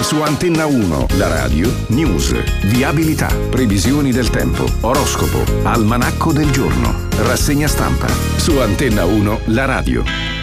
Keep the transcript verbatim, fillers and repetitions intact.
Su Antenna uno, la radio, news, viabilità, previsioni del tempo, oroscopo, almanacco del giorno, rassegna stampa. Su Antenna uno, la radio.